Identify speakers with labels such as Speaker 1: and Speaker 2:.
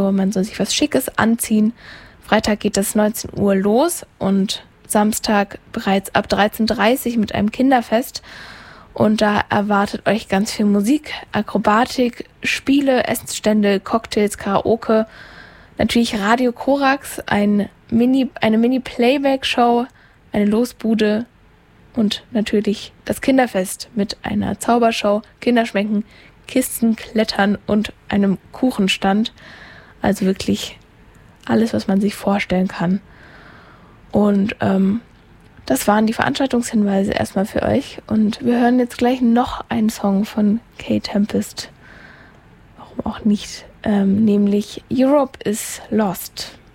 Speaker 1: nur, man soll sich was Schickes anziehen. Freitag geht das 19 Uhr los und Samstag bereits ab 13:30 Uhr mit einem Kinderfest. Und da erwartet euch ganz viel Musik, Akrobatik, Spiele, Essensstände, Cocktails, Karaoke, natürlich Radio Korax, eine Mini-Playback-Show, eine Losbude und natürlich das Kinderfest mit einer Zaubershow, Kinderschminken, Kisten, Klettern und einem Kuchenstand. Also wirklich alles, was man sich vorstellen kann. Und das waren die Veranstaltungshinweise erstmal für euch. Und wir hören jetzt gleich noch einen Song von Kay Tempest. Warum auch nicht? Nämlich Europe is Lost.